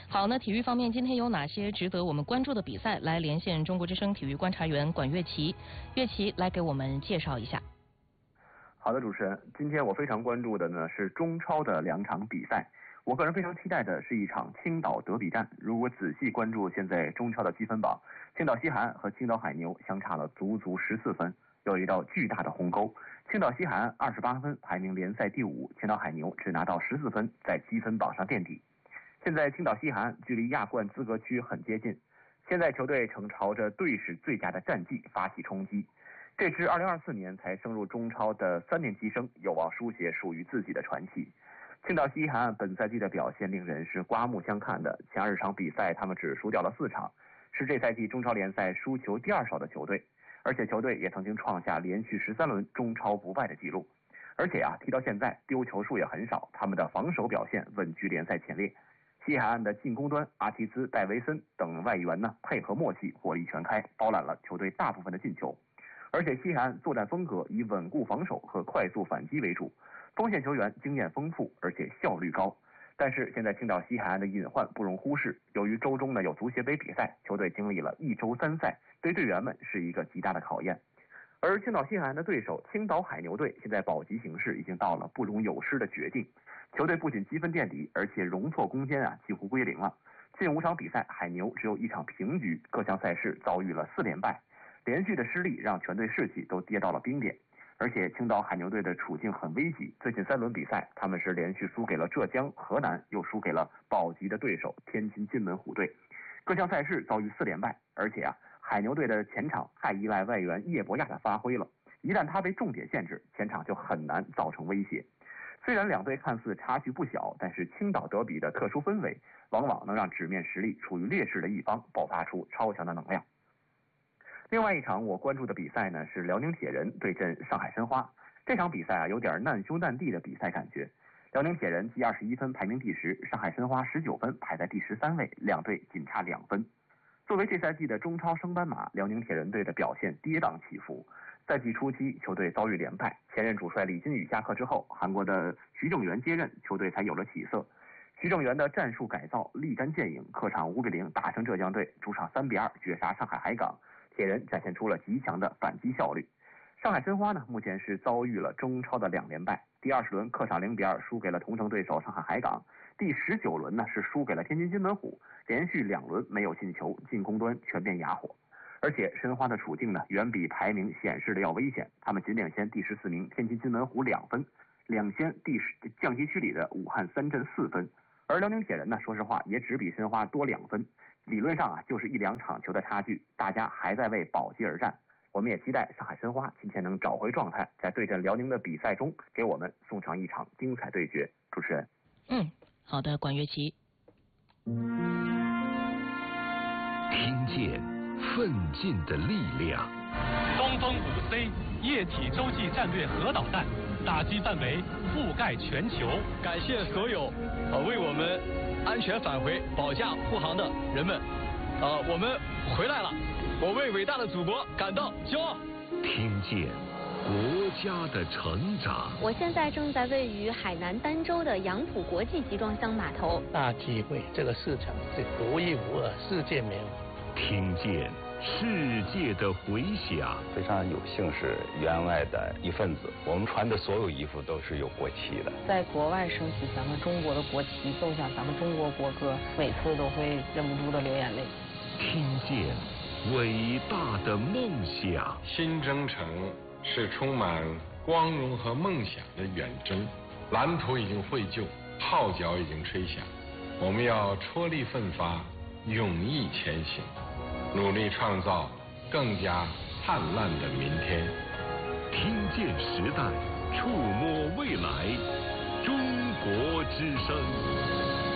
好，那体育方面今天有哪些值得我们关注的比赛？来连线中国之声体育观察员管乐琪，乐琪来给我们介绍一下。 好的，主持人，今天我非常关注的呢是中超的2场比赛。我个人非常期待的是一场青岛德比战。如果仔细关注现在中超的积分榜，青岛西汉和青岛海牛相差了足足14分，有一道巨大的鸿沟。青岛西汉28分，排名联赛第5；青岛海牛只拿到14分，在积分榜上垫底。现在青岛西汉距离亚冠资格区很接近，现在球队正朝着队史最佳的战绩发起冲击。这支2024年才升入中超的3年级生有望书写属于自己的传奇。青岛西汉本赛季的表现令人是刮目相看的，前20场比赛他们只输掉了4场，是这赛季中超联赛输球第2少的球队，而且球队也曾经创下连续13轮中超不败的记录。而且踢到现在丢球数也很少，他们的防守表现稳居联赛前列。西海岸的进攻端，阿提兹、戴维森等外援呢配合默契，火力全开，包揽了球队大部分的进球。而且西海岸作战风格以稳固防守和快速反击为主，锋线球员经验丰富，而且效率高。但是现在青岛西海岸的隐患不容忽视，由于周中呢有足协杯比赛，球队经历了1周3赛，对队员们是一个极大的考验。而青岛西海岸的对手青岛海牛队现在保级形势已经到了不容有失的绝境，球队不仅积分垫底，而且容错攻坚几乎归零了。近5场比赛，海牛只有1场平局，各项赛事遭遇了4连败，连续的失利让全队士气都跌到了冰点。而且青岛海牛队的处境很危急，最近3轮比赛他们是连续输给了浙江、河南，又输给了保级的对手天津津门虎队，各项赛事遭遇4连败。而且海牛队的前场太依赖外援叶博亚的发挥了，一旦他被重点限制，前场就很难造成威胁。虽然两队看似差距不小，但是青岛德比的特殊氛围往往能让纸面实力处于劣势的一方爆发出超强的能量。另外一场我关注的比赛呢是辽宁铁人对阵上海申花。这场比赛有点难兄难弟的比赛感觉。辽宁铁人积21分排名第10，上海申花19分排在第13位，两队仅差2分。作为这赛季的中超升班马，辽宁铁人队的表现跌宕起伏。赛季初期球队遭遇连败，前任主帅李金羽下课之后，韩国的徐正元接任，球队才有了起色。徐正元的战术改造立竿见影，客场5比0大胜浙江队，主场3比2绝杀上海海港，铁人展现出了极强的反击效率。上海申花呢，目前是遭遇了中超的2连败，第20轮客场0比2输给了同城对手上海海港，第19轮呢是输给了天津津门虎，连续2轮没有进球，进攻端全面哑火。而且申花的处境呢，远比排名显示的要危险，他们仅领先第14名天津津门虎2分，领先降级区里的武汉三镇4分。而辽宁铁人呢，说实话也只比申花多2分，理论上就是1-2场球的差距，大家还在为保级而战。我们也期待上海申花今天能找回状态，在对阵辽宁的比赛中给我们送上一场精彩对决。主持人， 好的，管乐琪。 听见奋进的力量。 东风5C 液体洲际战略核导弹，打击范围覆盖全球。 感谢所有为我们安全返回保驾护航的人们。我们回来了，我为伟大的祖国感到骄傲。 听见国家的成长。 我现在正在位于海南儋州的杨浦国际集装箱码头， 大体会这个市场是独一无二，世界没有。 听见世界的回响。 非常有幸是员外的一份子，我们穿的所有衣服都是有国旗的。 在国外升起咱们中国的国旗，奏响咱们中国国歌，每次都会忍不住的流眼泪。 听见伟大的梦想。 新征程是充满光荣和梦想的远征，蓝图已经绘就，号角已经吹响，我们要踔厉奋发，勇毅前行，努力创造更加灿烂的明天。 听见时代，触摸未来，中国之声。